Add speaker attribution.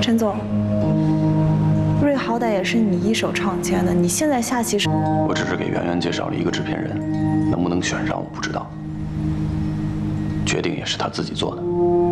Speaker 1: 陈总，瑞好歹也是你一手创签的，你现在下棋是？
Speaker 2: 我只是给圆圆介绍了一个制片人，能不能选上我不知道，决定也是他自己做的。